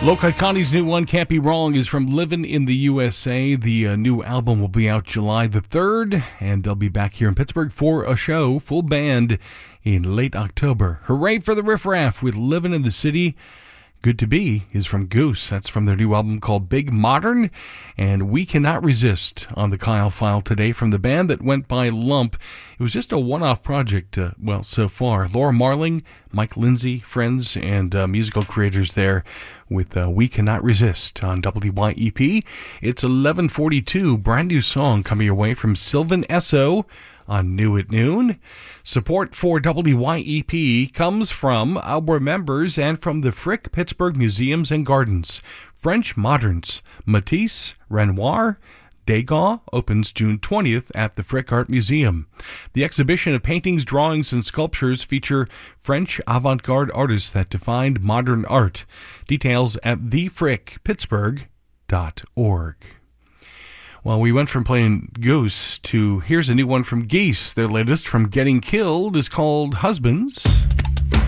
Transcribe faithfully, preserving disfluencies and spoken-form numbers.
Lokai Connie's new one, Can't Be Wrong, is from Livin' in the U S A. The uh, new album will be out July the third, and they'll be back here in Pittsburgh for a show, full band, in late October. Hooray for the Riff Raff with Livin' in the City. Good to Be is from Goose. That's from their new album called Big Modern. And We Cannot Resist on the Kyle File today from the band that went by Lump. It was just a one-off project, uh, well, so far. Laura Marling, Mike Lindsay, friends, and uh, musical creators there with uh, We Cannot Resist on W Y E P. It's eleven forty-two, brand new song coming your way from Sylvan Esso on New at Noon. Support for W Y E P comes from our members and from the Frick Pittsburgh Museums and Gardens. French Moderns, Matisse, Renoir, Degas opens June twentieth at the Frick Art Museum. The exhibition of paintings, drawings, and sculptures feature French avant-garde artists that defined modern art. Details at the frick pittsburgh dot org. Well, we went from playing Goose to here's a new one from Geese. Their latest from Getting Killed is called Husbands.